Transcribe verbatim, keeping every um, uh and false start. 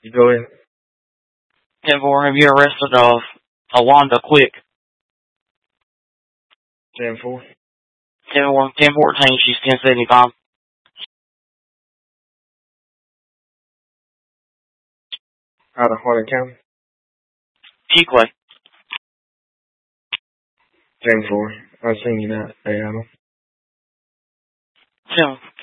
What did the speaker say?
You go in. ten four, have you arrested uh, Alonda Quick? ten four. ten four, ten fourteen, she's ten seventy-five. Out of Hardin County. Chiclay. ten four. I've seen you that. Hey, Adam. ten